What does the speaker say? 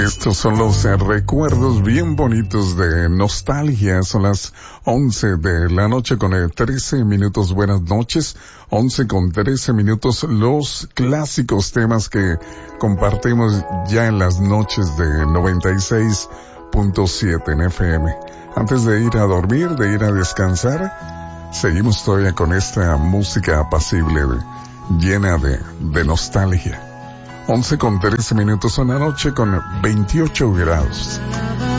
Estos son los recuerdos bien bonitos de nostalgia. Son las 11 de la noche con 13 minutos. Buenas noches. 11 con 13 minutos. Los clásicos temas que compartimos ya en las noches de 96.7 en FM. Antes de ir a dormir, de ir a descansar, seguimos todavía con esta música apacible, llena de nostalgia. 11 con 13 minutos en la noche con 28 grados.